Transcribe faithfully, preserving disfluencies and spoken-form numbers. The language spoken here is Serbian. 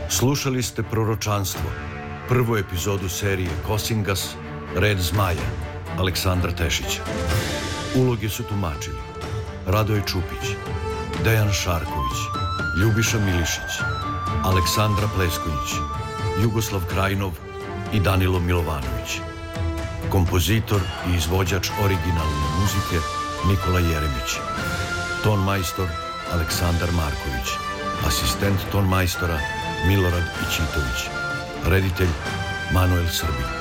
Slušali ste Proročanstvo, prvu epizodu serije Kosingas, Red zmaja, Aleksandra Tešića. Uloge su tumačili Radoje Čupić, Dejan Šarković, Ljubiša Milišić, Aleksandra Plesković, Jugoslav Krajnov i Danilo Milovanović. Kompozitor i izvođač originalne muzike Nikola Jeremić. Ton majstor Aleksandar Marković. Asistent ton majstora Milorad Ićitović. Reditelj Manuel Srbin.